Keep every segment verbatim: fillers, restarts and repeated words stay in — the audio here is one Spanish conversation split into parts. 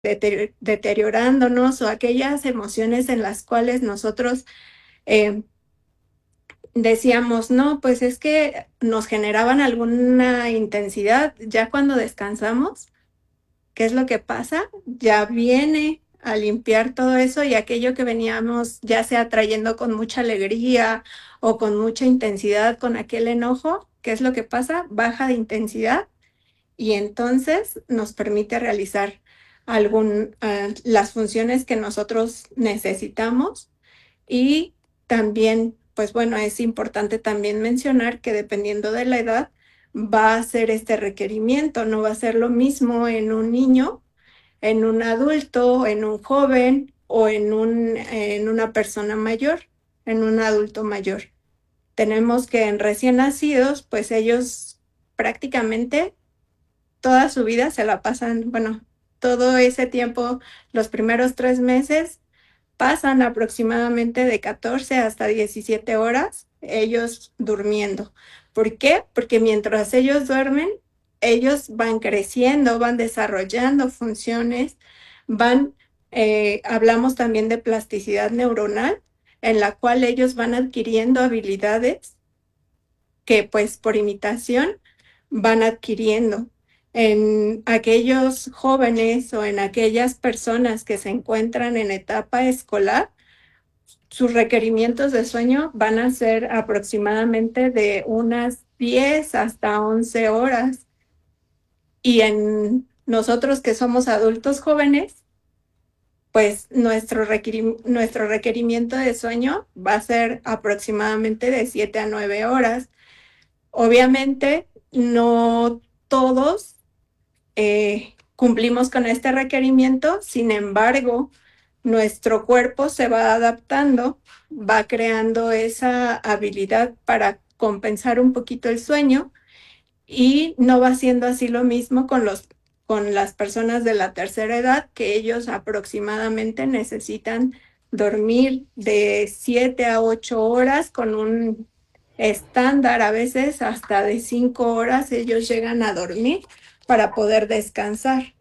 deterior- deteriorándonos, o aquellas emociones en las cuales nosotros eh, decíamos, no, pues es que nos generaban alguna intensidad, ya cuando descansamos, ¿qué es lo que pasa? Ya viene a limpiar todo eso, y aquello que veníamos ya sea trayendo con mucha alegría o con mucha intensidad, con aquel enojo, ¿qué es lo que pasa? Baja de intensidad, y entonces nos permite realizar algún, uh, las funciones que nosotros necesitamos. Y también, pues bueno, es importante también mencionar que dependiendo de la edad va a ser este requerimiento, no va a ser lo mismo en un niño, en un adulto, en un joven o en, un, en una persona mayor, en un adulto mayor. Tenemos que en recién nacidos, pues ellos prácticamente toda su vida se la pasan, bueno, todo ese tiempo, los primeros tres meses, pasan aproximadamente de catorce hasta diecisiete horas ellos durmiendo. ¿Por qué? Porque mientras ellos duermen, ellos van creciendo, van desarrollando funciones, van, eh, hablamos también de plasticidad neuronal, en la cual ellos van adquiriendo habilidades que pues por imitación van adquiriendo. En aquellos jóvenes o en aquellas personas que se encuentran en etapa escolar, sus requerimientos de sueño van a ser aproximadamente de unas diez hasta once horas. Y en nosotros que somos adultos jóvenes, pues nuestro, requerim nuestro requerimiento de sueño va a ser aproximadamente de siete a nueve horas. Obviamente, no todos eh, cumplimos con este requerimiento, sin embargo, nuestro cuerpo se va adaptando, va creando esa habilidad para compensar un poquito el sueño, y no va siendo así lo mismo con, los, con las personas de la tercera edad, que ellos aproximadamente necesitan dormir de siete a ocho horas con un estándar, a veces hasta de cinco horas ellos llegan a dormir para poder descansar.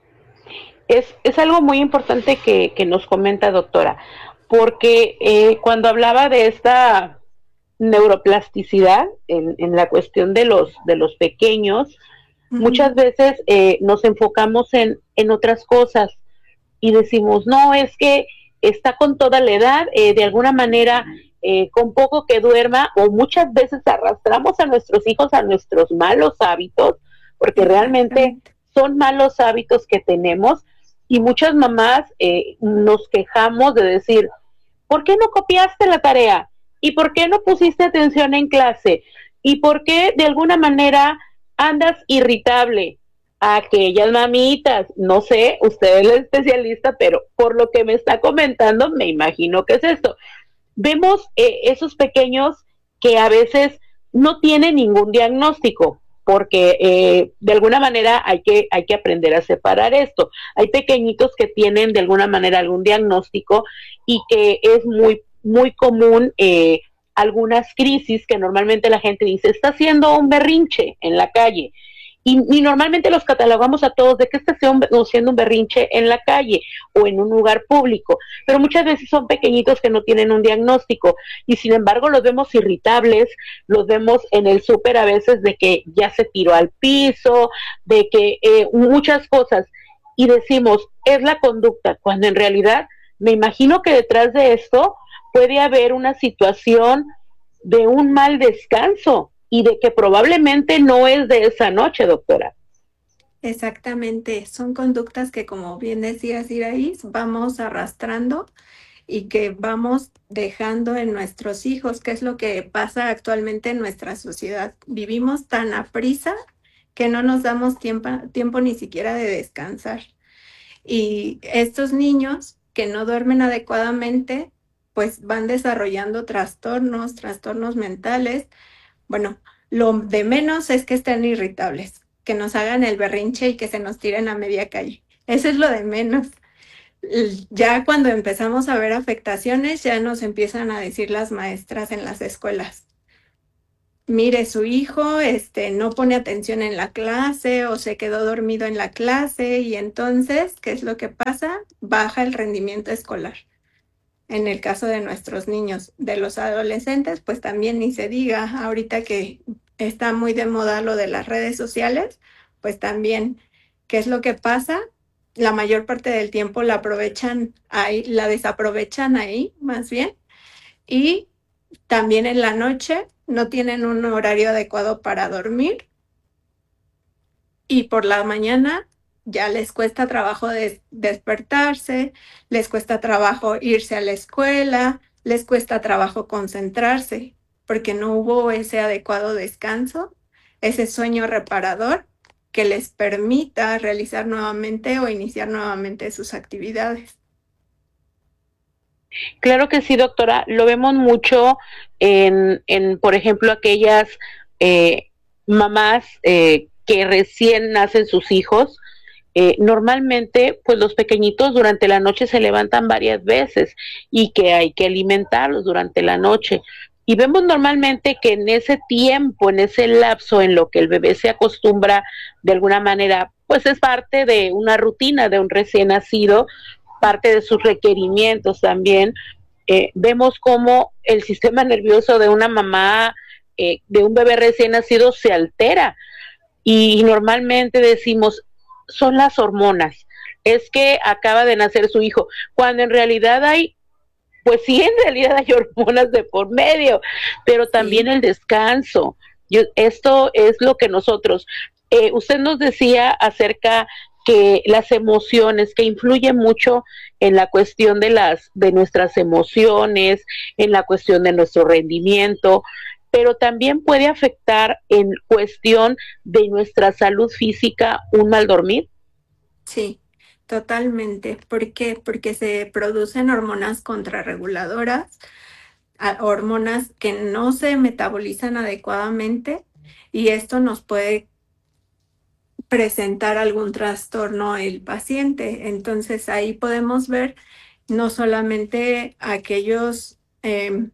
Es, es algo muy importante que, que nos comenta, doctora, porque eh, cuando hablaba de esta neuroplasticidad en, en la cuestión de los, de los pequeños, Ujú. muchas veces eh, nos enfocamos en, en otras cosas y decimos, no, es que está con toda la edad, eh, de alguna manera, eh, con poco que duerma, o muchas veces arrastramos a nuestros hijos a nuestros malos hábitos, porque realmente Exactamente. son malos hábitos que tenemos, y muchas mamás eh, nos quejamos de decir, ¿por qué no copiaste la tarea? ¿Y por qué no pusiste atención en clase? ¿Y por qué de alguna manera andas irritable? A aquellas mamitas, no sé, usted es la especialista, pero por lo que me está comentando, me imagino que es esto. Vemos eh, esos pequeños que a veces no tienen ningún diagnóstico, porque eh, de alguna manera hay que, hay que aprender a separar esto. Hay pequeñitos que tienen de alguna manera algún diagnóstico y que es muy, muy común eh, algunas crisis que normalmente la gente dice, está haciendo un berrinche en la calle. Y, y, normalmente los catalogamos a todos de que está haciendo un berrinche en la calle o en un lugar público, pero muchas veces son pequeñitos que no tienen un diagnóstico y sin embargo los vemos irritables, los vemos en el súper a veces de que ya se tiró al piso, de que eh, muchas cosas, y decimos, es la conducta, cuando en realidad me imagino que detrás de esto puede haber una situación de un mal descanso y de que probablemente no es de esa noche, doctora. Exactamente, son conductas que, como bien decías, Iraís, vamos arrastrando y que vamos dejando en nuestros hijos, que es lo que pasa actualmente en nuestra sociedad. Vivimos tan aprisa que no nos damos tiempo, tiempo ni siquiera de descansar. Y estos niños que no duermen adecuadamente, pues van desarrollando trastornos, trastornos mentales. Bueno, lo de menos es que estén irritables, que nos hagan el berrinche y que se nos tiren a media calle. Eso es lo de menos. Ya cuando empezamos a ver afectaciones, ya nos empiezan a decir las maestras en las escuelas. mire, su hijo, este, no pone atención en la clase o se quedó dormido en la clase y entonces, ¿qué es lo que pasa? Baja el rendimiento escolar. En el caso de nuestros niños, de los adolescentes, pues también ni se diga, ahorita que está muy de moda lo de las redes sociales, pues también, ¿qué es lo que pasa? La mayor parte del tiempo la aprovechan ahí, la desaprovechan ahí, más bien, y también en la noche no tienen un horario adecuado para dormir y por la mañana ya les cuesta trabajo des despertarse, les cuesta trabajo irse a la escuela, les cuesta trabajo concentrarse, porque no hubo ese adecuado descanso, ese sueño reparador que les permita realizar nuevamente o iniciar nuevamente sus actividades. Claro que sí, doctora. Lo vemos mucho en, en por ejemplo, aquellas eh, mamás eh, que recién nacen sus hijos. Eh, normalmente, pues los pequeñitos durante la noche se levantan varias veces y que hay que alimentarlos durante la noche. Y vemos normalmente que en ese tiempo, en ese lapso en lo que el bebé se acostumbra de alguna manera, pues es parte de una rutina de un recién nacido, parte de sus requerimientos también. Eh, vemos cómo el sistema nervioso de una mamá, eh, de un bebé recién nacido se altera y normalmente decimos, son las hormonas, es que acaba de nacer su hijo, cuando en realidad hay, pues sí, en realidad hay hormonas de por medio, pero también Sí. el descanso. Yo, esto es lo que nosotros, eh, usted nos decía acerca que las emociones, que influyen mucho en la cuestión de las, de nuestras emociones, en la cuestión de nuestro rendimiento, pero también puede afectar en cuestión de nuestra salud física un mal dormir. Sí, totalmente. ¿Por qué? Porque se producen hormonas contrarreguladoras, a- hormonas que no se metabolizan adecuadamente y esto nos puede presentar algún trastorno el paciente. Entonces ahí podemos ver no solamente aquellos em,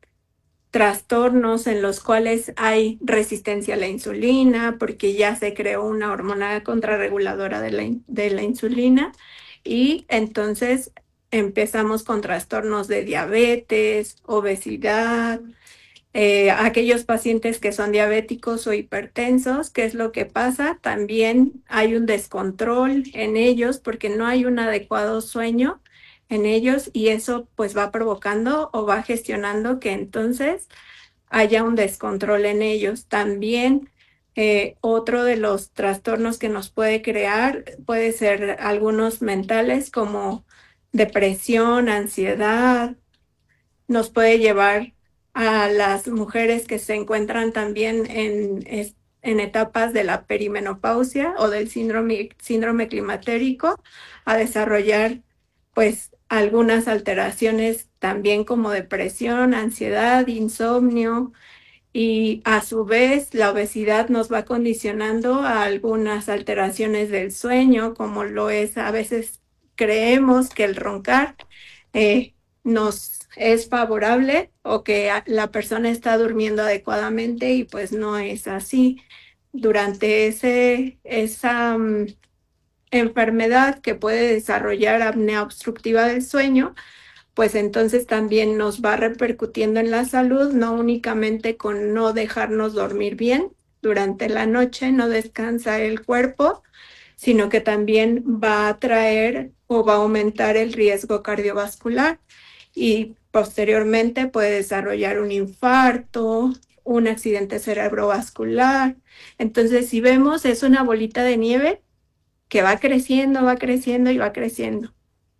trastornos en los cuales hay resistencia a la insulina, porque ya se creó una hormona contrarreguladora de la, in- de la insulina, y entonces empezamos con trastornos de diabetes, obesidad, eh, aquellos pacientes que son diabéticos o hipertensos, ¿qué es lo que pasa? También hay un descontrol en ellos porque no hay un adecuado sueño en ellos y eso pues va provocando o va gestionando que entonces haya un descontrol en ellos. También eh, otro de los trastornos que nos puede crear puede ser algunos mentales como depresión, ansiedad, nos puede llevar a las mujeres que se encuentran también en, en etapas de la perimenopausia o del síndrome, síndrome climatérico a desarrollar pues algunas alteraciones también como depresión, ansiedad, insomnio, y a su vez la obesidad nos va condicionando a algunas alteraciones del sueño, como lo es a veces creemos que el roncar eh, nos es favorable o que la persona está durmiendo adecuadamente y pues no es así. Durante ese, esa um, enfermedad que puede desarrollar apnea obstructiva del sueño, pues entonces también nos va repercutiendo en la salud, no únicamente con no dejarnos dormir bien durante la noche, no descansa el cuerpo, sino que también va a traer o va a aumentar el riesgo cardiovascular y posteriormente puede desarrollar un infarto, un accidente cerebrovascular. Entonces, si vemos, es una bolita de nieve que va creciendo, va creciendo y va creciendo.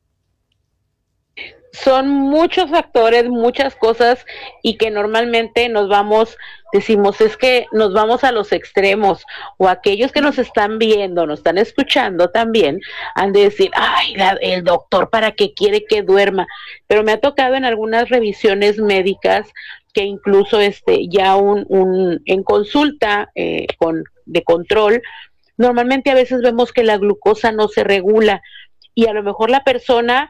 Son muchos factores, muchas cosas y que normalmente nos vamos, decimos, es que nos vamos a los extremos o aquellos que nos están viendo, nos están escuchando también, han de decir, ay, la, el doctor para qué quiere que duerma, pero me ha tocado en algunas revisiones médicas que incluso este ya un, un en consulta eh, con de control, normalmente a veces vemos que la glucosa no se regula y a lo mejor la persona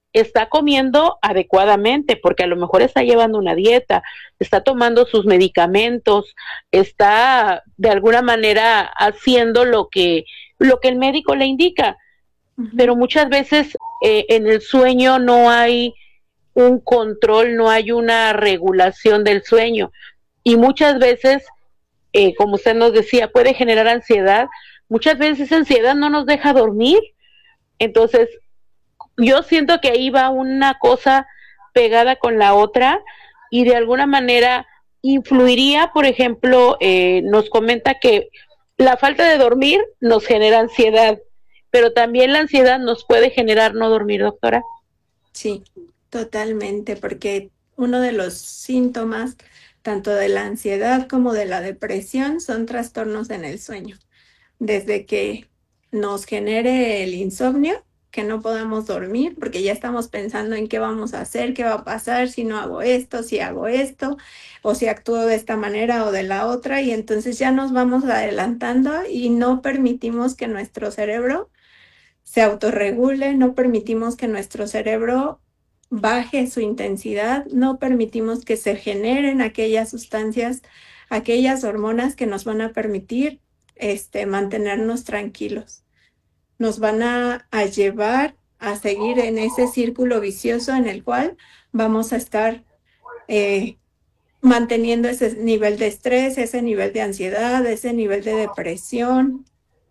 está comiendo adecuadamente, porque a lo mejor está llevando una dieta, está tomando sus medicamentos, está de alguna manera haciendo lo que, lo que el médico le indica, pero Ujú. muchas veces eh, en el sueño no hay un control, no hay una regulación del sueño. Y muchas veces, eh, como usted nos decía, puede generar ansiedad. Muchas veces esa ansiedad no nos deja dormir. Entonces, yo siento que ahí va una cosa pegada con la otra y de alguna manera influiría, por ejemplo, eh, nos comenta que la falta de dormir nos genera ansiedad, pero también la ansiedad nos puede generar no dormir, doctora. Sí, totalmente, porque uno de los síntomas tanto de la ansiedad como de la depresión son trastornos en el sueño. Desde que nos genere el insomnio, que no podamos dormir, porque ya estamos pensando en qué vamos a hacer, qué va a pasar si no hago esto, si hago esto, o si actúo de esta manera o de la otra, y entonces ya nos vamos adelantando y no permitimos que nuestro cerebro se autorregule, no permitimos que nuestro cerebro baje su intensidad, no permitimos que se generen aquellas sustancias, aquellas hormonas que nos van a permitir este, mantenernos tranquilos. Nos van a, a llevar a seguir en ese círculo vicioso en el cual vamos a estar eh, manteniendo ese nivel de estrés, ese nivel de ansiedad, ese nivel de depresión.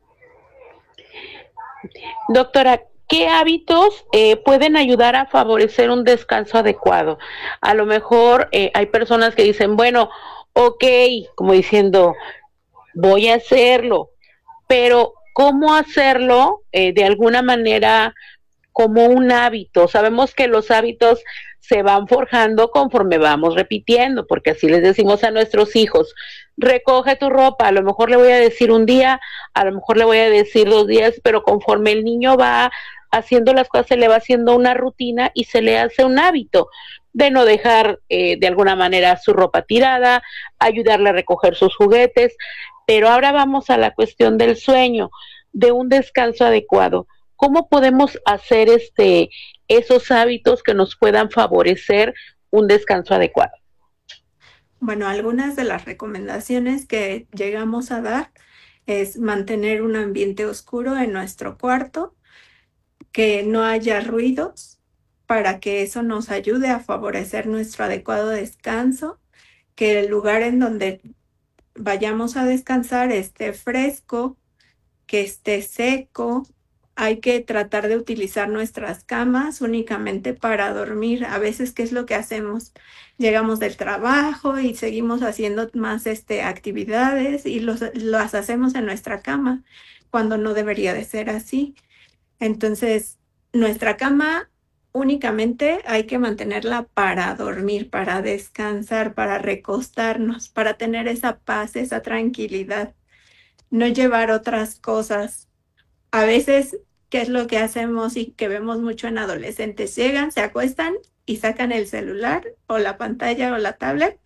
Doctora, ¿qué hábitos eh, pueden ayudar a favorecer un descanso adecuado? A lo mejor eh, hay personas que dicen, bueno, ok, como diciendo, voy a hacerlo, pero ¿cómo hacerlo eh, de alguna manera como un hábito? Sabemos que los hábitos se van forjando conforme vamos repitiendo, porque así les decimos a nuestros hijos, recoge tu ropa, a lo mejor le voy a decir un día, a lo mejor le voy a decir dos días, pero conforme el niño va haciendo las cosas, se le va haciendo una rutina y se le hace un hábito de no dejar eh, de alguna manera su ropa tirada, ayudarle a recoger sus juguetes, pero ahora vamos a la cuestión del sueño, de un descanso adecuado. ¿Cómo podemos hacer este esos hábitos que nos puedan favorecer un descanso adecuado? Bueno, algunas de las recomendaciones que llegamos a dar es mantener un ambiente oscuro en nuestro cuarto, que no haya ruidos para que eso nos ayude a favorecer nuestro adecuado descanso, que el lugar en donde vayamos a descansar esté fresco, que esté seco. Hay que tratar de utilizar nuestras camas únicamente para dormir. A veces, ¿qué es lo que hacemos? Llegamos del trabajo y seguimos haciendo más este, actividades y los, las hacemos en nuestra cama, cuando no debería de ser así. Entonces, nuestra cama únicamente hay que mantenerla para dormir, para descansar, para recostarnos, para tener esa paz, esa tranquilidad, no llevar otras cosas. A veces, ¿qué es lo que hacemos y que vemos mucho en adolescentes? Llegan, se acuestan y sacan el celular o la pantalla o la tablet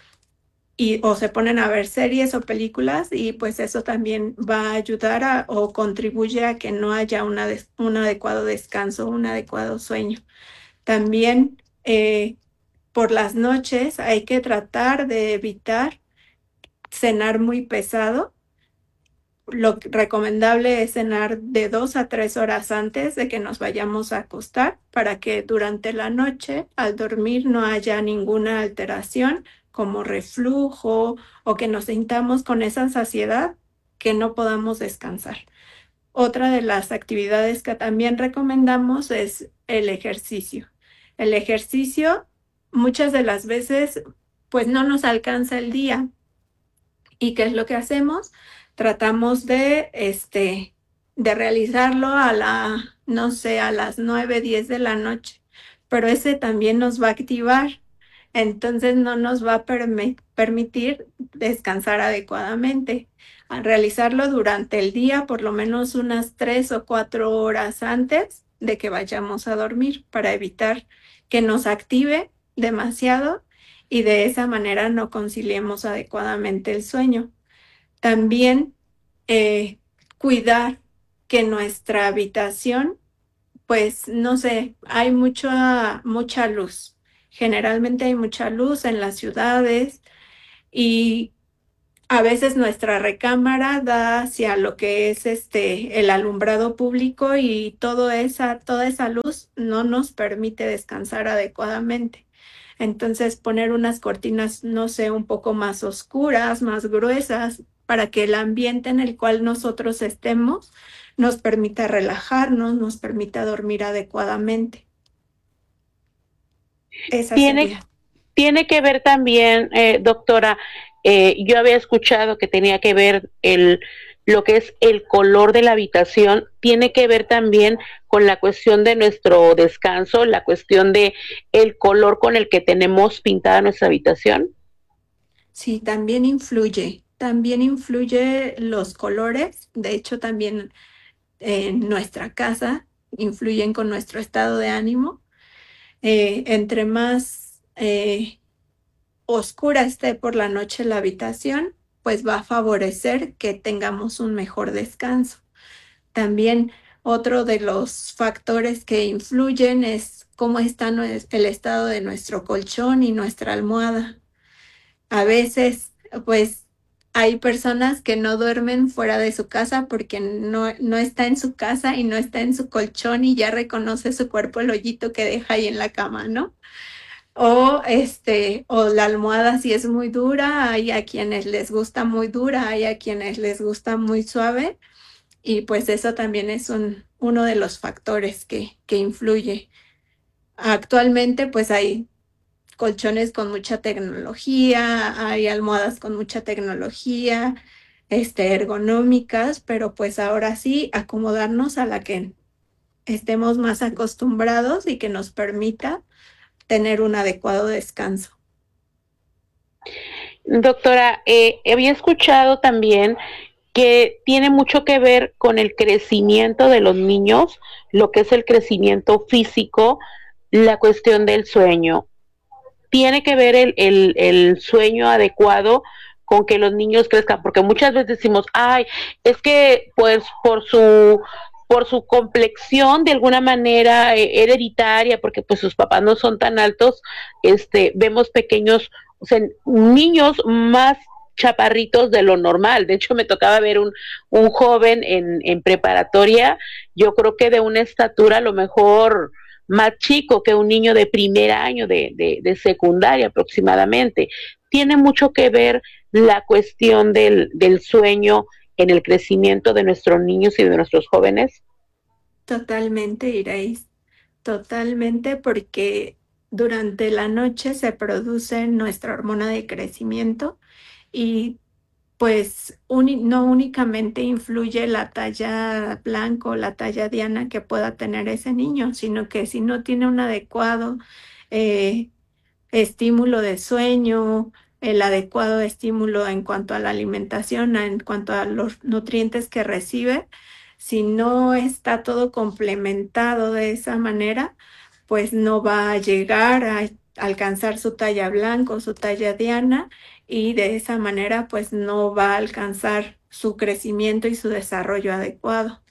y o se ponen a ver series o películas y pues eso también va a ayudar a, o contribuye a que no haya una des, un adecuado descanso, un adecuado sueño. También eh, por las noches hay que tratar de evitar cenar muy pesado. Lo recomendable es cenar de dos a tres horas antes de que nos vayamos a acostar para que durante la noche, al dormir, no haya ninguna alteración como reflujo o que nos sintamos con esa saciedad que no podamos descansar. Otra de las actividades que también recomendamos es el ejercicio. El ejercicio muchas de las veces pues no nos alcanza el día. ¿Y qué es lo que hacemos? Tratamos de, este, de realizarlo a la, no sé, a las nueve, diez de la noche, pero ese también nos va a activar, entonces no nos va a permi- permitir descansar adecuadamente. Al realizarlo durante el día, por lo menos unas tres o cuatro horas antes de que vayamos a dormir, para evitar que nos active demasiado y de esa manera no conciliemos adecuadamente el sueño. También eh, cuidar que nuestra habitación pues no sé, hay mucha, mucha luz. Generalmente hay mucha luz en las ciudades y a veces nuestra recámara da hacia lo que es este el alumbrado público y todo esa, toda esa luz no nos permite descansar adecuadamente. Entonces poner unas cortinas, no sé, un poco más oscuras, más gruesas, para que el ambiente en el cual nosotros estemos nos permita relajarnos, nos permita dormir adecuadamente. Esa Tiene, sería. tiene que ver también, eh, doctora, eh, yo había escuchado que tenía que ver el, lo que es el color de la habitación, tiene que ver también con la cuestión de nuestro descanso, la cuestión de el color con el que tenemos pintada nuestra habitación. Sí, también influye. También influye los colores. De hecho, también en nuestra casa influyen con nuestro estado de ánimo. Eh, entre más eh, oscura esté por la noche la habitación, pues va a favorecer que tengamos un mejor descanso. También otro de los factores que influyen es cómo está nues- el estado de nuestro colchón y nuestra almohada. A veces, pues, hay personas que no duermen fuera de su casa porque no, no está en su casa y no está en su colchón y ya reconoce su cuerpo el hoyito que deja ahí en la cama, ¿no? O este, o la almohada si es muy dura, hay a quienes les gusta muy dura, hay a quienes les gusta muy suave, y pues eso también es un, uno de los factores que, que influye. Actualmente, pues hay colchones con mucha tecnología, hay almohadas con mucha tecnología, este, ergonómicas, pero pues ahora sí acomodarnos a la que estemos más acostumbrados y que nos permita tener un adecuado descanso. Doctora, eh, había escuchado también que tiene mucho que ver con el crecimiento de los niños, lo que es el crecimiento físico, la cuestión del sueño. Tiene que ver el, el, el sueño adecuado con que los niños crezcan, porque muchas veces decimos, ay, es que pues por su por su complexión de alguna manera eh, hereditaria, porque pues sus papás no son tan altos, este, vemos pequeños, o sea, niños más chaparritos de lo normal. De hecho, me tocaba ver un, un joven en, en preparatoria, yo creo que de una estatura a lo mejor más chico que un niño de primer año de, de, de secundaria aproximadamente. Tiene mucho que ver la cuestión del, del sueño en el crecimiento de nuestros niños y de nuestros jóvenes. Totalmente, Irais, totalmente, porque durante la noche se produce nuestra hormona de crecimiento y pues uni- no únicamente influye la talla blanco, la talla diana que pueda tener ese niño, sino que si no tiene un adecuado eh, estímulo de sueño, el adecuado estímulo en cuanto a la alimentación, en cuanto a los nutrientes que recibe, si no está todo complementado de esa manera, pues no va a llegar a alcanzar su talla blanco, su talla diana, y de esa manera pues no va a alcanzar su crecimiento y su desarrollo adecuado.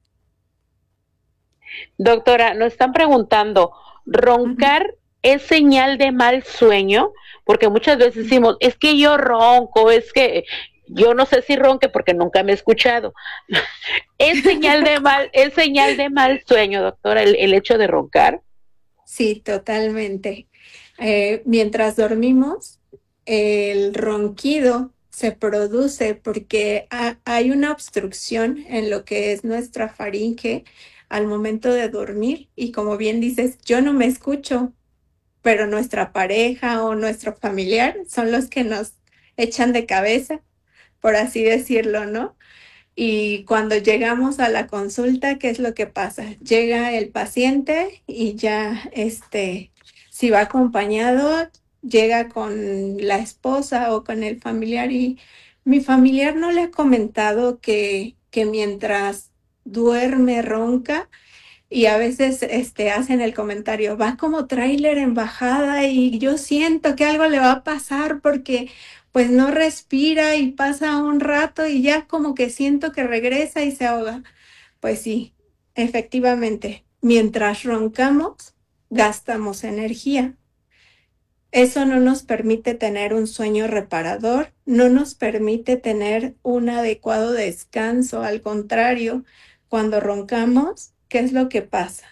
Doctora, nos están preguntando, Ujú. ¿roncar es señal de mal sueño? Porque muchas veces decimos, es que yo ronco, es que yo no sé si ronque porque nunca me he escuchado. ¿Es señal de mal, es señal de mal sueño, doctora, el, el hecho de roncar? Sí, totalmente. Eh, mientras dormimos, el ronquido se produce porque ha- hay una obstrucción en lo que es nuestra faringe al momento de dormir y como bien dices, yo no me escucho, pero nuestra pareja o nuestro familiar son los que nos echan de cabeza, por así decirlo, ¿no? Y cuando llegamos a la consulta, ¿qué es lo que pasa? Llega el paciente y ya, este, si va acompañado, llega con la esposa o con el familiar y mi familiar no le ha comentado que, que mientras duerme ronca y a veces este, hacen el comentario, va como tráiler en bajada y yo siento que algo le va a pasar porque pues no respira y pasa un rato y ya como que siento que regresa y se ahoga. Pues sí, efectivamente. mientras roncamos, gastamos energía. Eso no nos permite tener un sueño reparador, no nos permite tener un adecuado descanso. Al contrario, cuando roncamos, ¿qué es lo que pasa?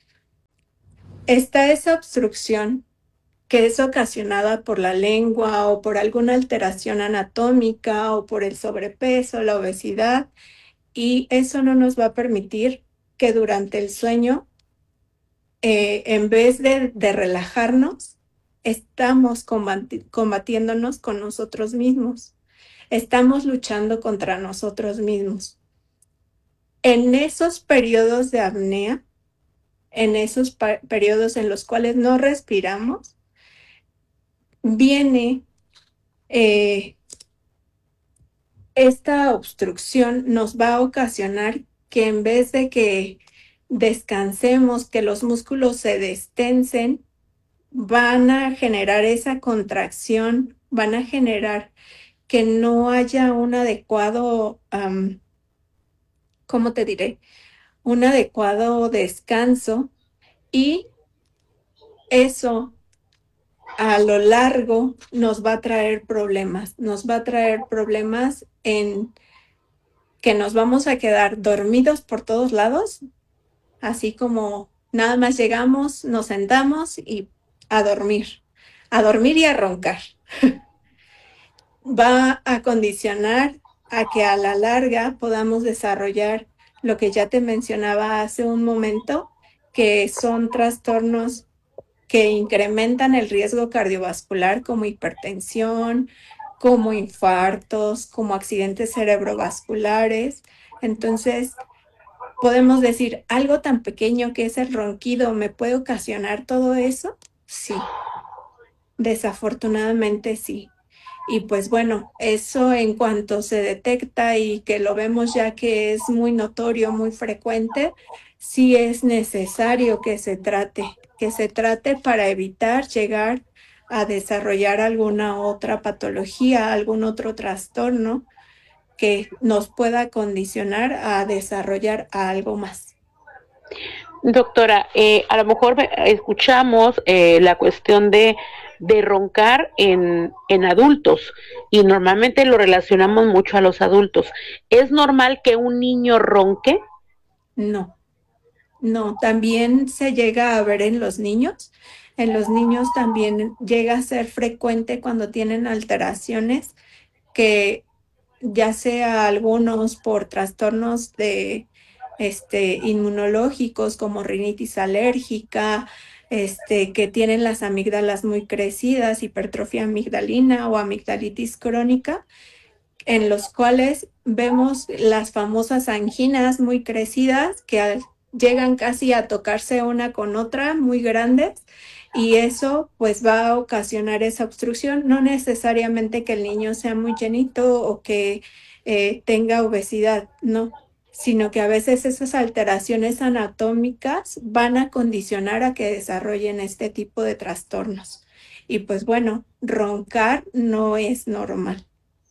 Está esa obstrucción que es ocasionada por la lengua o por alguna alteración anatómica o por el sobrepeso, la obesidad, y eso no nos va a permitir que durante el sueño, eh, en vez de, de relajarnos, estamos combati combatiéndonos con nosotros mismos, estamos luchando contra nosotros mismos. En esos periodos de apnea, en esos periodos en los cuales no respiramos, viene eh, esta obstrucción nos va a ocasionar que en vez de que descansemos, que los músculos se destensen, van a generar esa contracción, van a generar que no haya un adecuado, um, ¿cómo te diré? Un adecuado descanso, y eso a lo largo nos va a traer problemas, nos va a traer problemas en que nos vamos a quedar dormidos por todos lados, así como nada más llegamos, nos sentamos y a dormir, a dormir y a roncar. Va a condicionar a que a la larga podamos desarrollar lo que ya te mencionaba hace un momento, que son trastornos que incrementan el riesgo cardiovascular, como hipertensión, como infartos, como accidentes cerebrovasculares. Entonces, podemos decir, algo tan pequeño que es el ronquido, ¿me puede ocasionar todo eso? Sí, desafortunadamente sí. Y pues bueno, eso en cuanto se detecta y que lo vemos ya que es muy notorio, muy frecuente, sí es necesario que se trate, que se trate para evitar llegar a desarrollar alguna otra patología, algún otro trastorno que nos pueda condicionar a desarrollar algo más. Doctora, eh, a lo mejor escuchamos eh, la cuestión de, de roncar en, en adultos y normalmente lo relacionamos mucho a los adultos. ¿Es normal que un niño ronque? No, no, también se llega a ver en los niños. En los niños también llega a ser frecuente cuando tienen alteraciones, que ya sea algunos por trastornos de este, inmunológicos como rinitis alérgica, este, que tienen las amígdalas muy crecidas, hipertrofia amigdalina o amigdalitis crónica, en los cuales vemos las famosas anginas muy crecidas que llegan casi a tocarse una con otra, muy grandes, y eso pues va a ocasionar esa obstrucción. No necesariamente que el niño sea muy llenito o que eh, tenga obesidad, no, sino que a veces esas alteraciones anatómicas van a condicionar a que desarrollen este tipo de trastornos. Y pues bueno, roncar no es normal.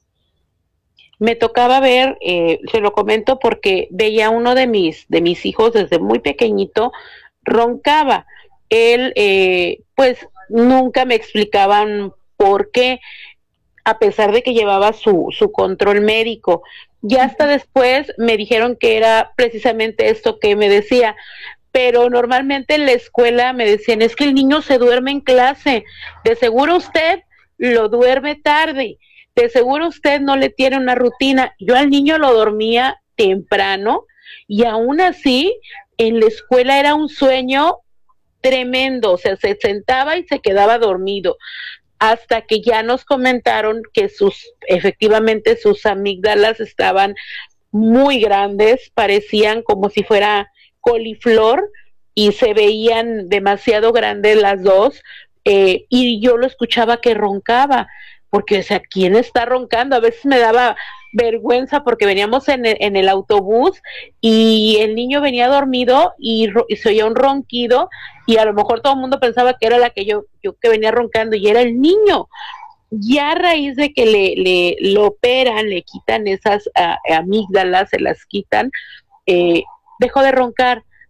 Me tocaba ver, eh, se lo comento porque veía uno de mis, de mis hijos desde muy pequeñito, roncaba. Él, eh, pues, nunca me explicaban por qué, a pesar de que llevaba su, su control médico. Ya hasta después me dijeron que era precisamente esto que me decía, pero normalmente en la escuela me decían, es que el niño se duerme en clase, de seguro usted lo duerme tarde, de seguro usted no le tiene una rutina. Yo al niño lo dormía temprano y aún así en la escuela era un sueño tremendo, o sea, se sentaba y se quedaba dormido, hasta que ya nos comentaron que sus, efectivamente sus amígdalas estaban muy grandes, parecían como si fuera coliflor y se veían demasiado grandes las dos, eh, y yo lo escuchaba que roncaba, porque, o sea, ¿quién está roncando? A veces me daba vergüenza porque veníamos en el, en el autobús y el niño venía dormido y, y se oía un ronquido y a lo mejor todo el mundo pensaba que era la que yo, yo que venía roncando y era el niño. Ya a raíz de que le, le lo operan, le quitan esas uh, amígdalas, se las quitan, eh, dejó de roncar,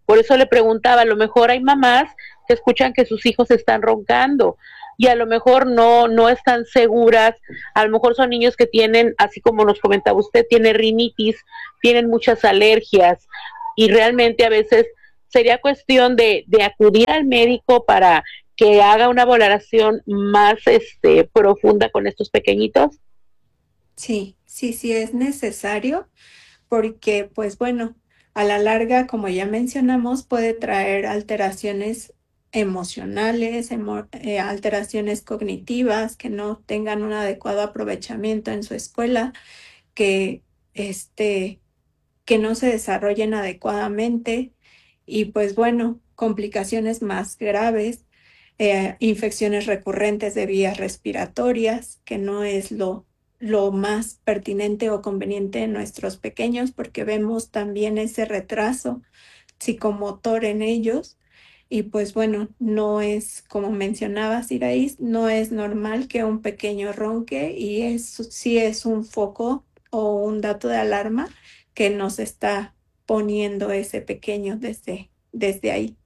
Por eso le preguntaba, a lo mejor hay mamás que escuchan que sus hijos están roncando y a lo mejor no, no están seguras, a lo mejor son niños que tienen, así como nos comentaba usted, tiene rinitis, tienen muchas alergias y realmente a veces sería cuestión de, de acudir al médico para que haga una valoración más este, profunda con estos pequeñitos. Sí, sí, sí es necesario porque, pues bueno, a la larga, como ya mencionamos, puede traer alteraciones emocionales, emo- eh, alteraciones cognitivas, que no tengan un adecuado aprovechamiento en su escuela, que, este, que no se desarrollen adecuadamente y pues bueno, complicaciones más graves, eh, infecciones recurrentes de vías respiratorias, que no es lo, lo más pertinente o conveniente en nuestros pequeños porque vemos también ese retraso psicomotor en ellos. Y pues bueno, no es, como mencionaba Siraís, no es normal que un pequeño ronque y eso sí es un foco o un dato de alarma que nos está poniendo ese pequeño desde, desde ahí.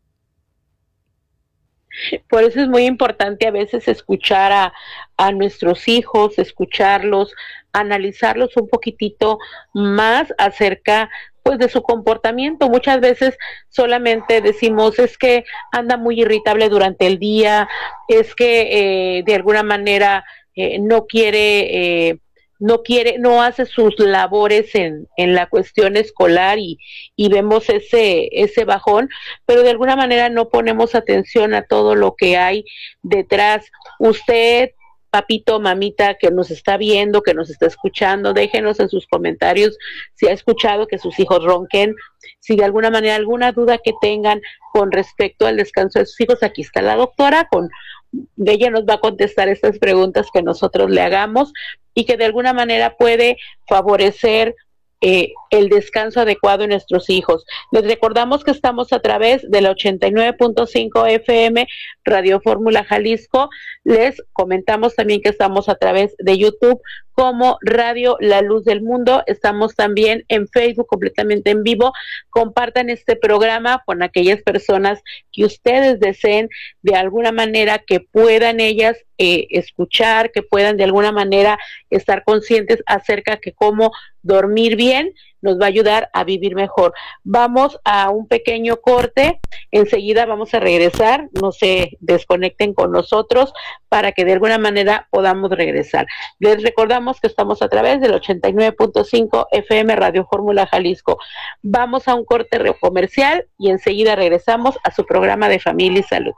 Por eso es muy importante a veces escuchar a, a nuestros hijos, escucharlos, analizarlos un poquitito más acerca pues de su comportamiento. Muchas veces solamente decimos es que anda muy irritable durante el día, es que eh, de alguna manera eh, no quiere eh, no quiere, no hace sus labores en, en la cuestión escolar y, y vemos ese, ese bajón, pero de alguna manera no ponemos atención a todo lo que hay detrás. Usted, papito, mamita, que nos está viendo, que nos está escuchando, déjenos en sus comentarios si ha escuchado que sus hijos ronquen, si de alguna manera alguna duda que tengan con respecto al descanso de sus hijos, aquí está la doctora, con ella nos va a contestar estas preguntas que nosotros le hagamos y que de alguna manera puede favorecer eh, el descanso adecuado en nuestros hijos. Les recordamos que estamos a través de la ochenta y nueve punto cinco F M Radio Fórmula Jalisco. Les comentamos también que estamos a través de YouTube como Radio La Luz del Mundo. Estamos también en Facebook completamente en vivo. Compartan este programa con aquellas personas que ustedes deseen de alguna manera que puedan ellas eh, escuchar, que puedan de alguna manera estar conscientes acerca de cómo dormir bien nos va a ayudar a vivir mejor. Vamos a un pequeño corte, enseguida vamos a regresar, no se desconecten con nosotros para que de alguna manera podamos regresar. Les recordamos que estamos a través del ochenta y nueve punto cinco F M Radio Fórmula Jalisco. Vamos a un corte comercial y enseguida regresamos a su programa de Familia y Salud.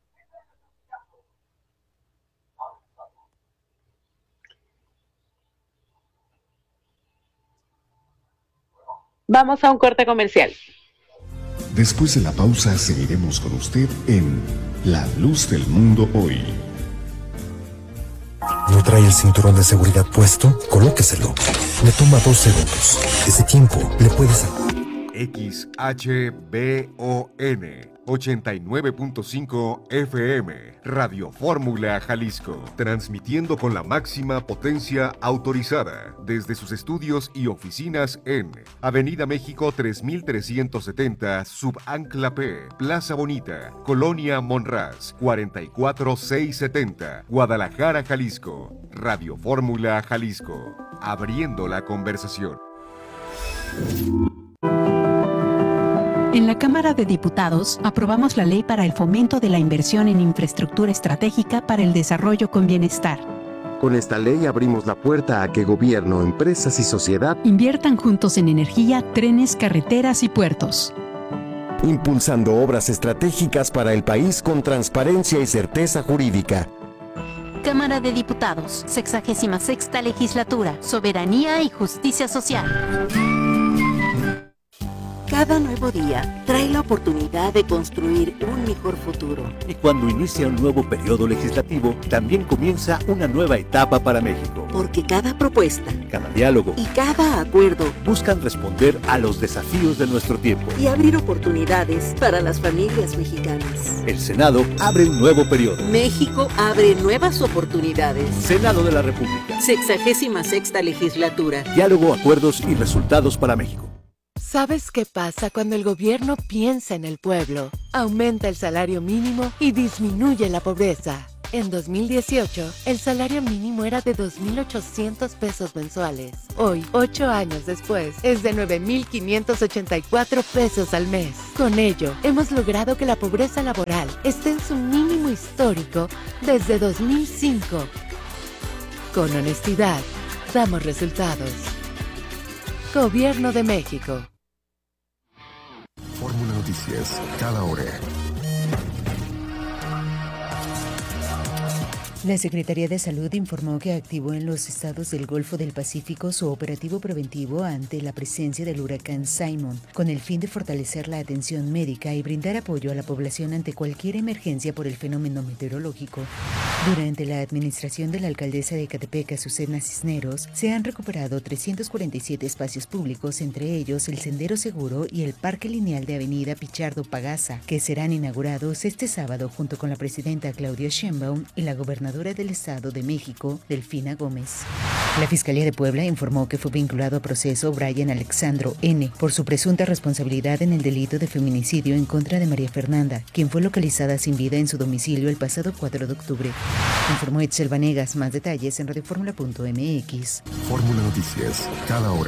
Vamos a un corte comercial. Después de la pausa seguiremos con usted en La Luz del Mundo Hoy. ¿No trae el cinturón de seguridad puesto? Colóqueselo. Le toma dos segundos. Ese tiempo le puede salvar. X H B O N ochenta y nueve punto cinco F M Radio Fórmula Jalisco, transmitiendo con la máxima potencia autorizada desde sus estudios y oficinas en Avenida México tres mil trescientos setenta, Subancla P, Plaza Bonita, Colonia Monraz, cuarenta y cuatro mil seiscientos setenta, Guadalajara, Jalisco. Radio Fórmula Jalisco, abriendo la conversación. En la Cámara de Diputados aprobamos la Ley para el Fomento de la Inversión en Infraestructura Estratégica para el Desarrollo con Bienestar. Con esta ley abrimos la puerta a que gobierno, empresas y sociedad inviertan juntos en energía, trenes, carreteras y puertos, impulsando obras estratégicas para el país con transparencia y certeza jurídica. Cámara de Diputados, sexagésima sexta Legislatura, Soberanía y Justicia Social. Cada nuevo día trae la oportunidad de construir un mejor futuro. Y cuando inicia un nuevo periodo legislativo, también comienza una nueva etapa para México. Porque cada propuesta, cada diálogo y cada acuerdo buscan responder a los desafíos de nuestro tiempo y abrir oportunidades para las familias mexicanas. El Senado abre un nuevo periodo. México abre nuevas oportunidades. Senado de la República. Sexagésima sexta Legislatura. Diálogo, acuerdos y resultados para México. ¿Sabes qué pasa cuando el gobierno piensa en el pueblo? Aumenta el salario mínimo y disminuye la pobreza. En dos mil dieciocho, el salario mínimo era de dos mil ochocientos pesos mensuales. Hoy, ocho años después, es de nueve mil quinientos ochenta y cuatro pesos al mes. Con ello, hemos logrado que la pobreza laboral esté en su mínimo histórico desde dos mil cinco. Con honestidad, damos resultados. Gobierno de México. Fórmula Noticias, cada hora. La Secretaría de Salud informó que activó en los estados del Golfo del Pacífico su operativo preventivo ante la presencia del huracán Simon, con el fin de fortalecer la atención médica y brindar apoyo a la población ante cualquier emergencia por el fenómeno meteorológico. Durante la administración de la alcaldesa de Ecatepec, Azucena Cisneros, se han recuperado trescientos cuarenta y siete espacios públicos, entre ellos el Sendero Seguro y el Parque Lineal de Avenida Pichardo Pagasa, que serán inaugurados este sábado junto con la presidenta Claudia Sheinbaum y la gobernadora del Estado de México, Delfina Gómez. La Fiscalía de Puebla informó que fue vinculado a proceso Brian Alexandro N. por su presunta responsabilidad en el delito de feminicidio en contra de María Fernanda, quien fue localizada sin vida en su domicilio el pasado cuatro de octubre. Informó Etzel Vanegas. Más detalles en radioformula punto m x. Fórmula Noticias, cada hora.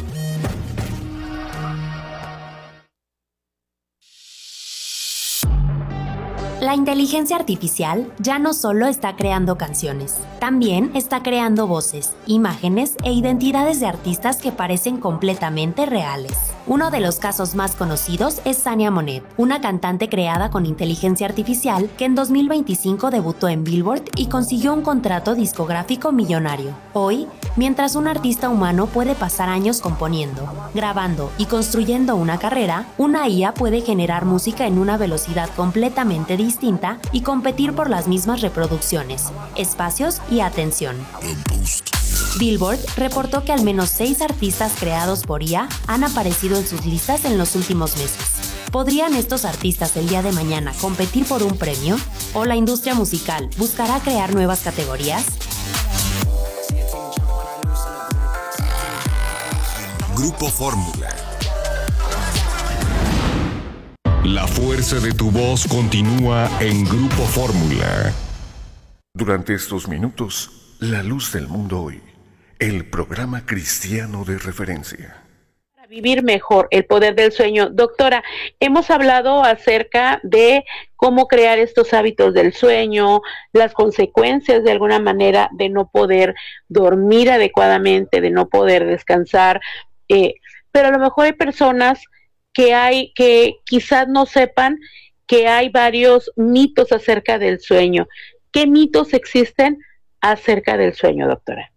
La inteligencia artificial ya no solo está creando canciones, también está creando voces, imágenes e identidades de artistas que parecen completamente reales. Uno de los casos más conocidos es Sania Monet, una cantante creada con inteligencia artificial que en dos mil veinticinco debutó en Billboard y consiguió un contrato discográfico millonario. Hoy, mientras un artista humano puede pasar años componiendo, grabando y construyendo una carrera, una I A puede generar música en una velocidad completamente distinta y competir por las mismas reproducciones, espacios y atención. Billboard reportó que al menos seis artistas creados por I A han aparecido en sus listas en los últimos meses. ¿Podrían estos artistas el día de mañana competir por un premio? ¿O la industria musical buscará crear nuevas categorías? Grupo Fórmula. La fuerza de tu voz continúa en Grupo Fórmula. Durante estos minutos, la luz del mundo hoy. El programa cristiano de referencia. Para vivir mejor, el poder del sueño. Doctora, hemos hablado acerca de cómo crear estos hábitos del sueño, las consecuencias de alguna manera de no poder dormir adecuadamente, de no poder descansar, eh, pero a lo mejor hay personas que hay que quizás no sepan que hay varios mitos acerca del sueño. ¿Qué mitos existen acerca del sueño, doctora?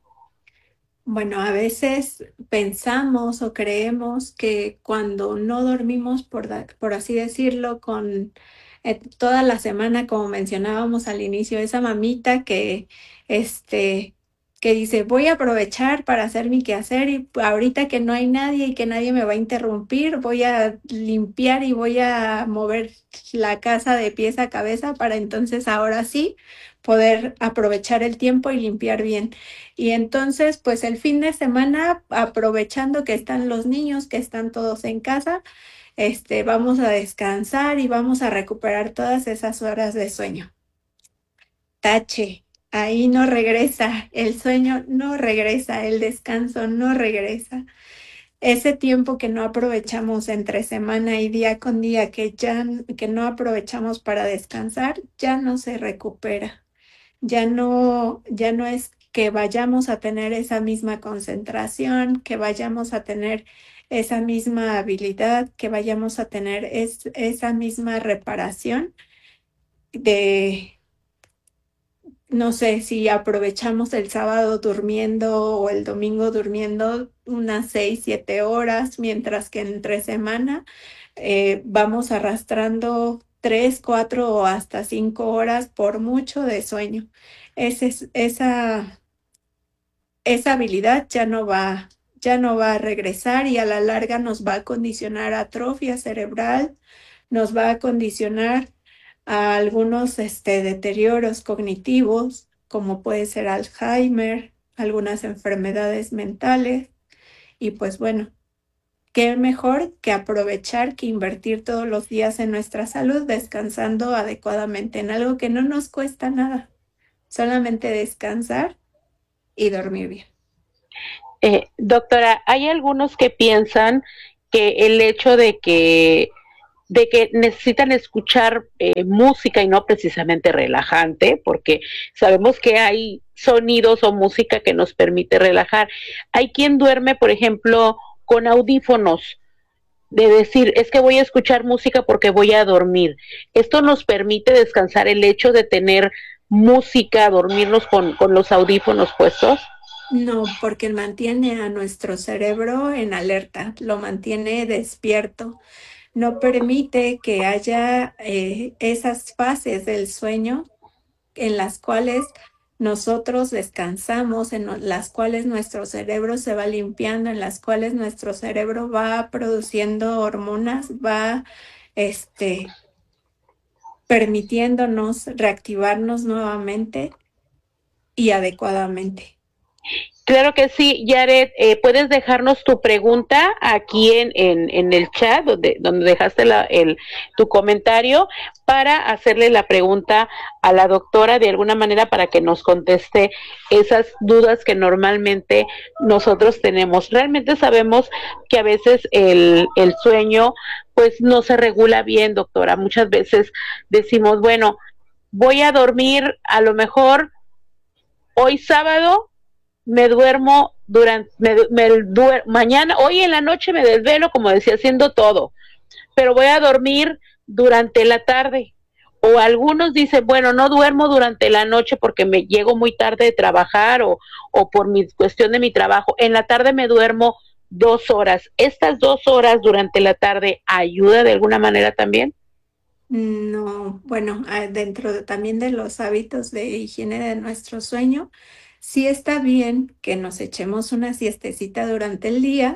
Bueno, a veces pensamos o creemos que cuando no dormimos, por, da- por así decirlo, con eh, toda la semana, como mencionábamos al inicio, esa mamita que, este, que dice, voy a aprovechar para hacer mi quehacer y ahorita que no hay nadie y que nadie me va a interrumpir, voy a limpiar y voy a mover la casa de pies a cabeza para entonces ahora sí poder aprovechar el tiempo y limpiar bien. Y entonces, pues el fin de semana, aprovechando que están los niños, que están todos en casa, este, vamos a descansar y vamos a recuperar todas esas horas de sueño. Tache, ahí no regresa, el sueño no regresa, el descanso no regresa. Ese tiempo que no aprovechamos entre semana y día con día, que ya que no aprovechamos para descansar, ya no se recupera. Ya no, ya no es que vayamos a tener esa misma concentración, que vayamos a tener esa misma habilidad, que vayamos a tener es, esa misma reparación de, no sé, si aprovechamos el sábado durmiendo o el domingo durmiendo unas seis, siete horas, mientras que entre semana eh, vamos arrastrando tres, cuatro o hasta cinco horas por mucho de sueño. Ese es- esa, esa habilidad ya no va, ya no va a regresar y a la larga nos va a condicionar a atrofia cerebral, nos va a condicionar a algunos este, deterioros cognitivos, como puede ser Alzheimer, algunas enfermedades mentales, y pues bueno, qué mejor que aprovechar, que invertir todos los días en nuestra salud, descansando adecuadamente en algo que no nos cuesta nada, solamente descansar y dormir bien. Eh, doctora, hay algunos que piensan que el hecho de que de que necesitan escuchar eh, música y no precisamente relajante, porque sabemos que hay sonidos o música que nos permite relajar. Hay quien duerme, por ejemplo, con audífonos, de decir, es que voy a escuchar música porque voy a dormir. Esto nos permite descansar, el hecho de tener música, dormirnos con, con los audífonos puestos. No, porque mantiene a nuestro cerebro en alerta, lo mantiene despierto, no permite que haya eh, esas fases del sueño en las cuales nosotros descansamos, en las cuales nuestro cerebro se va limpiando, en las cuales nuestro cerebro va produciendo hormonas, va este, permitiéndonos reactivarnos nuevamente y adecuadamente. Claro que sí, Yaret, eh, puedes dejarnos tu pregunta aquí en, en, en el chat, donde, donde dejaste la, el, tu comentario, para hacerle la pregunta a la doctora de alguna manera para que nos conteste esas dudas que normalmente nosotros tenemos. Realmente sabemos que a veces el, el sueño pues no se regula bien, doctora. Muchas veces decimos, bueno, voy a dormir a lo mejor hoy sábado, me duermo durante, me, me duer, mañana, hoy en la noche me desvelo, como decía, haciendo todo, pero voy a dormir durante la tarde. O algunos dicen, bueno, no duermo durante la noche porque me llego muy tarde de trabajar o, o por mi cuestión de mi trabajo. En la tarde me duermo dos horas. ¿Estas dos horas durante la tarde ayuda de alguna manera también? No, bueno, dentro de, también de los hábitos de higiene de nuestro sueño, sí está bien que nos echemos una siestecita durante el día,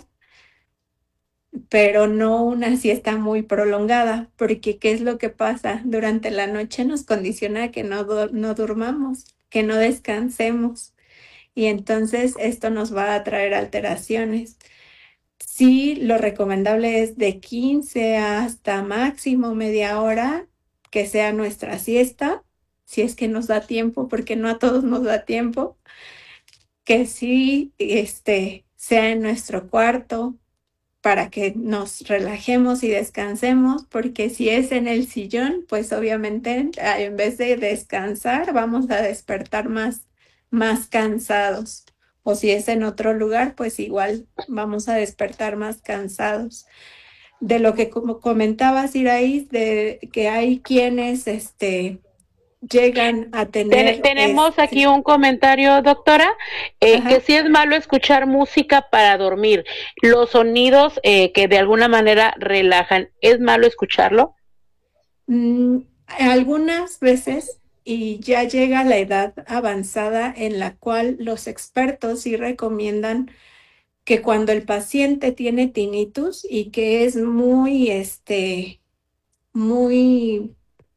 pero no una siesta muy prolongada, porque ¿qué es lo que pasa? Durante la noche nos condiciona a que no, no durmamos, que no descansemos, y entonces esto nos va a traer alteraciones. Sí, lo recomendable es de quince hasta máximo media hora, que sea nuestra siesta, si es que nos da tiempo, porque no a todos nos da tiempo. Que sí este, sea en nuestro cuarto para que nos relajemos y descansemos, porque si es en el sillón, pues obviamente en vez de descansar vamos a despertar más, más cansados. O si es en otro lugar, pues igual vamos a despertar más cansados. De lo que como comentabas, Iraís, de que hay quienes este, llegan a tener... Ten, tenemos este, aquí un comentario, doctora, eh, que sí es malo escuchar música para dormir. Los sonidos eh, que de alguna manera relajan, ¿es malo escucharlo? Mm, algunas veces, y ya llega la edad avanzada en la cual los expertos sí recomiendan que cuando el paciente tiene tinnitus y que es muy, este, muy...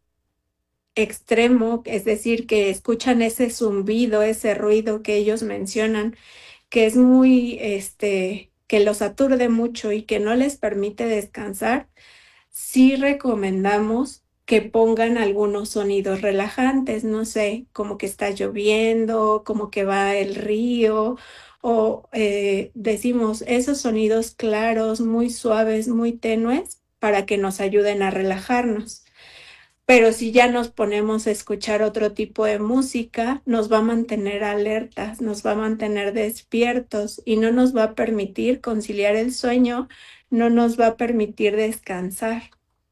extremo, es decir, que escuchan ese zumbido, ese ruido que ellos mencionan, que es muy, este, que los aturde mucho y que no les permite descansar, sí recomendamos que pongan algunos sonidos relajantes, no sé, como que está lloviendo, como que va el río, o eh, decimos esos sonidos claros, muy suaves, muy tenues, para que nos ayuden a relajarnos. Pero si ya nos ponemos a escuchar otro tipo de música, nos va a mantener alertas, nos va a mantener despiertos y no nos va a permitir conciliar el sueño, no nos va a permitir descansar.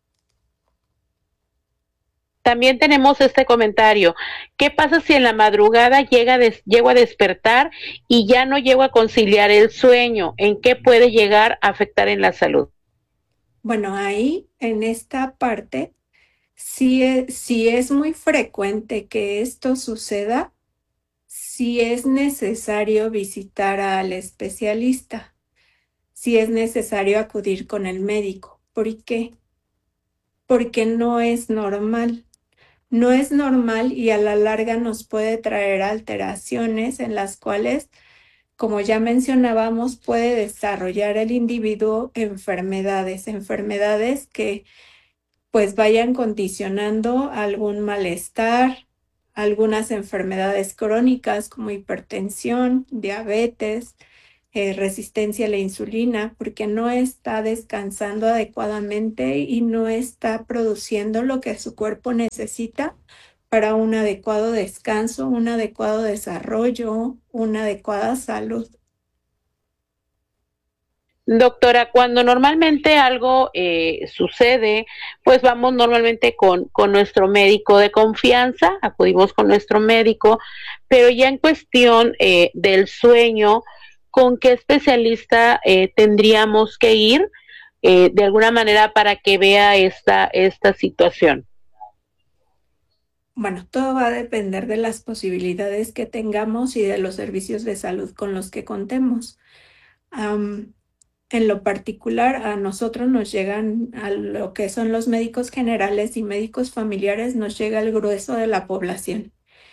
También tenemos este comentario. ¿Qué pasa si en la madrugada llega des, llego a despertar y ya no llego a conciliar el sueño? ¿En qué puede llegar a afectar en la salud? Bueno, ahí en esta parte, si es, si es muy frecuente que esto suceda, si es necesario visitar al especialista, si es necesario acudir con el médico. ¿Por qué? Porque no es normal. No es normal y a la larga nos puede traer alteraciones en las cuales como ya mencionábamos, puede desarrollar el individuo enfermedades, enfermedades que pues vayan condicionando algún malestar, algunas enfermedades crónicas como hipertensión, diabetes, eh, resistencia a la insulina, porque no está descansando adecuadamente y no está produciendo lo que su cuerpo necesita para un adecuado descanso, un adecuado desarrollo, una adecuada salud. Doctora, cuando normalmente algo eh, sucede, pues vamos normalmente con, con nuestro médico de confianza, acudimos con nuestro médico, pero ya en cuestión eh, del sueño, ¿con qué especialista eh, tendríamos que ir eh, de alguna manera para que vea esta, esta situación? Bueno, todo va a depender de las posibilidades que tengamos y de los servicios de salud con los que contemos. Um, en lo particular, a nosotros nos llegan, a lo que son los médicos generales y médicos familiares, nos llega el grueso de la población.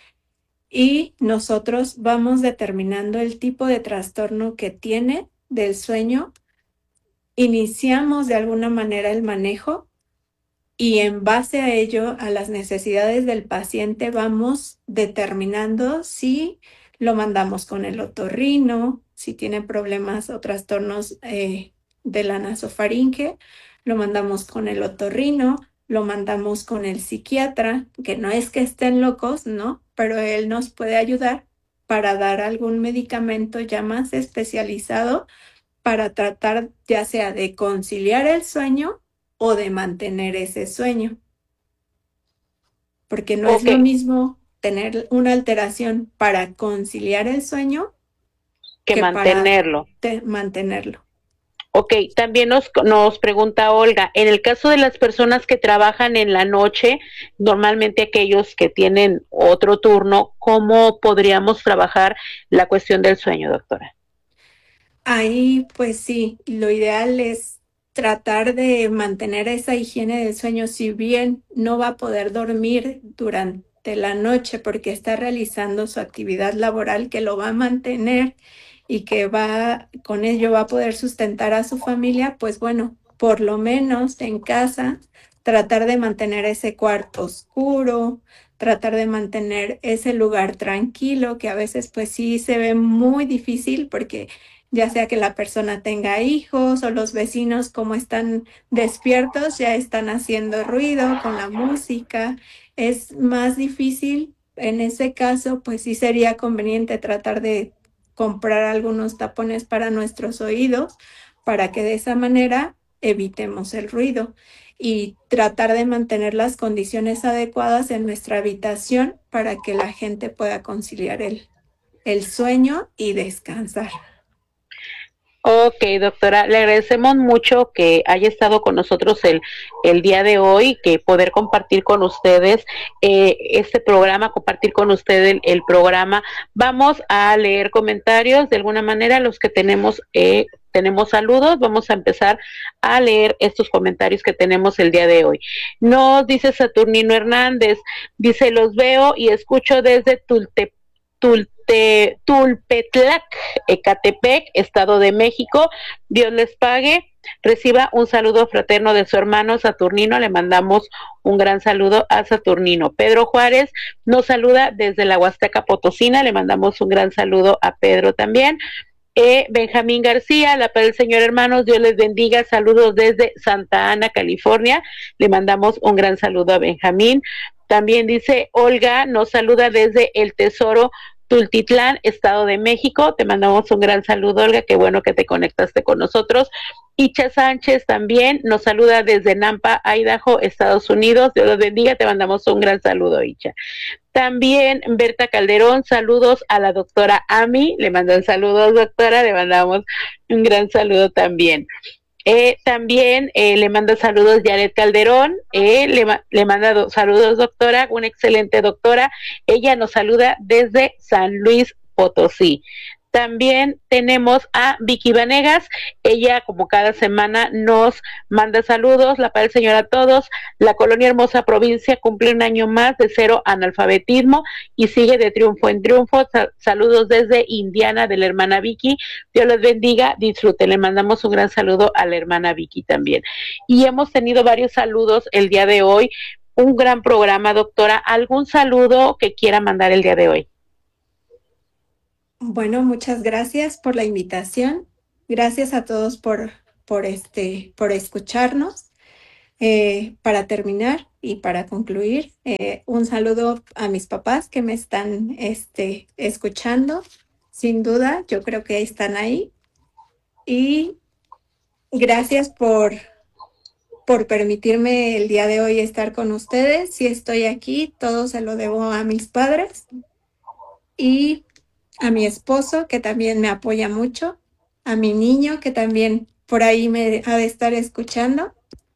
Y nosotros vamos determinando el tipo de trastorno que tiene del sueño, iniciamos de alguna manera el manejo y en base a ello, a las necesidades del paciente, vamos determinando si lo mandamos con el otorrino, si tiene problemas o trastornos eh, de la nasofaringe, lo mandamos con el otorrino, lo mandamos con el psiquiatra, que no es que estén locos, ¿no? Pero él nos puede ayudar para dar algún medicamento ya más especializado para tratar ya sea de conciliar el sueño o de mantener ese sueño. Porque no okay. es lo mismo tener una alteración para conciliar el sueño que, que mantenerlo. Para mantenerlo. Ok, también nos, nos pregunta Olga, en el caso de las personas que trabajan en la noche, normalmente aquellos que tienen otro turno, ¿cómo podríamos trabajar la cuestión del sueño, doctora? Ahí, pues sí, lo ideal es tratar de mantener esa higiene del sueño, si bien no va a poder dormir durante la noche porque está realizando su actividad laboral que lo va a mantener y que va, con ello va a poder sustentar a su familia, pues bueno, por lo menos en casa, tratar de mantener ese cuarto oscuro, tratar de mantener ese lugar tranquilo, que a veces pues sí se ve muy difícil porque ya sea que la persona tenga hijos o los vecinos como están despiertos ya están haciendo ruido con la música, es más difícil. En ese caso pues sí sería conveniente tratar de comprar algunos tapones para nuestros oídos para que de esa manera evitemos el ruido y tratar de mantener las condiciones adecuadas en nuestra habitación para que la gente pueda conciliar el, el sueño y descansar. Ok, doctora, le agradecemos mucho que haya estado con nosotros el, el día de hoy, que poder compartir con ustedes eh, este programa, compartir con ustedes el, el programa. Vamos a leer comentarios, de alguna manera los que tenemos, eh, tenemos saludos, vamos a empezar a leer estos comentarios que tenemos el día de hoy. Nos dice Saturnino Hernández, dice, los veo y escucho desde Tultepec. Tulte, Tulpetlac, Ecatepec, Estado de México. Dios les pague. Reciba un saludo fraterno de su hermano Saturnino. Le mandamos un gran saludo a Saturnino. Pedro Juárez nos saluda desde la Huasteca Potosina. Le mandamos un gran saludo a Pedro también. Eh, Benjamín García, la paz del Señor, hermanos, Dios les bendiga. Saludos desde Santa Ana, California. Le mandamos un gran saludo a Benjamín. También dice Olga, nos saluda desde el Tesoro Tultitlán, Estado de México. Te mandamos un gran saludo, Olga, qué bueno que te conectaste con nosotros. Icha Sánchez también nos saluda desde Nampa, Idaho, Estados Unidos. Dios los bendiga, te mandamos un gran saludo, Icha. También Berta Calderón, saludos a la doctora Ami, le mandan saludos, doctora, le mandamos un gran saludo también. Eh, también eh, le manda saludos Yaret Calderón, eh, le, le manda do, saludos doctora, una excelente doctora, ella nos saluda desde San Luis Potosí. También tenemos a Vicky Vanegas, ella como cada semana nos manda saludos, la paz del Señor a todos. La colonia Hermosa Provincia cumple un año más de cero analfabetismo y sigue de triunfo en triunfo. Sa- saludos desde Indiana de la hermana Vicky, Dios los bendiga, disfruten, le mandamos un gran saludo a la hermana Vicky también. Y hemos tenido varios saludos el día de hoy, un gran programa, doctora. ¿Algún saludo que quiera mandar el día de hoy? Bueno, muchas gracias por la invitación. Gracias a todos por, por, este, por escucharnos. Eh, para terminar y para concluir, eh, un saludo a mis papás que me están este, escuchando. Sin duda, yo creo que están ahí. Y gracias por, por permitirme el día de hoy estar con ustedes. Si estoy aquí, todo se lo debo a mis padres y a mi esposo, que también me apoya mucho, a mi niño, que también por ahí me ha de estar escuchando.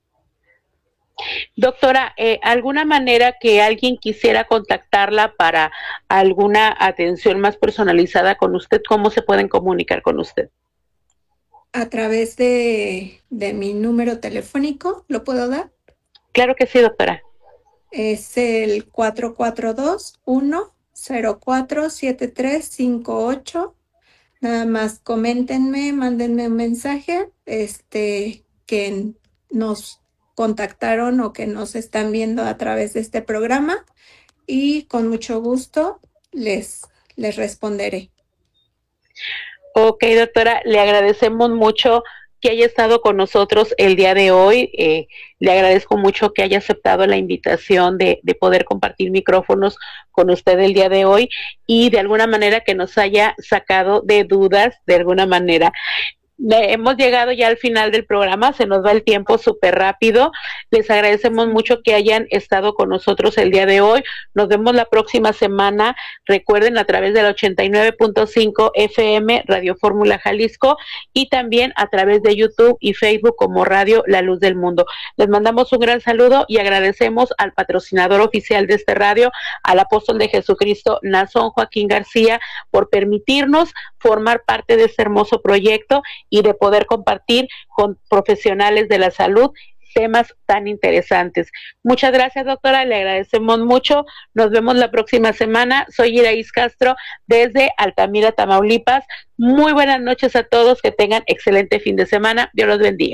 Doctora, eh, ¿alguna manera que alguien quisiera contactarla para alguna atención más personalizada con usted? ¿Cómo se pueden comunicar con usted? A través de, de mi número telefónico, ¿lo puedo dar? Claro que sí, doctora. Es el cuatro cuatro dos, uno cero cuatro, siete tres cinco ocho. Nada más coméntenme, mándenme un mensaje, este, que nos contactaron o que nos están viendo a través de este programa y con mucho gusto les, les responderé. Ok, doctora, le agradecemos mucho que haya estado con nosotros el día de hoy. Eh, le agradezco mucho que haya aceptado la invitación de, de poder compartir micrófonos con usted el día de hoy y de alguna manera que nos haya sacado de dudas, de alguna manera. Le, hemos llegado ya al final del programa, se nos va el tiempo súper rápido. Les agradecemos mucho que hayan estado con nosotros el día de hoy. Nos vemos la próxima semana. Recuerden, a través del ochenta y nueve punto cinco F M Radio Fórmula Jalisco y también a través de YouTube y Facebook como Radio La Luz del Mundo. Les mandamos un gran saludo y agradecemos al patrocinador oficial de este radio, al apóstol de Jesucristo, Nazón Joaquín García, por permitirnos formar parte de este hermoso proyecto y de poder compartir con profesionales de la salud temas tan interesantes. Muchas gracias, doctora, le agradecemos mucho. Nos vemos la próxima semana. Soy Iraís Castro desde Altamira, Tamaulipas. Muy buenas noches a todos, que tengan excelente fin de semana. Dios los bendiga.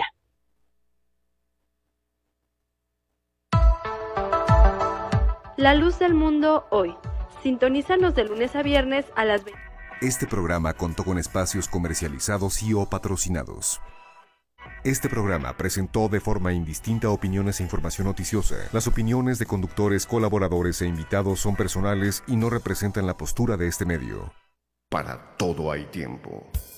La Luz del Mundo hoy. Sintonízanos de lunes a viernes a las veinte. Este programa contó con espacios comercializados y o patrocinados. Este programa presentó de forma indistinta opiniones e información noticiosa. Las opiniones de conductores, colaboradores e invitados son personales y no representan la postura de este medio. Para todo hay tiempo.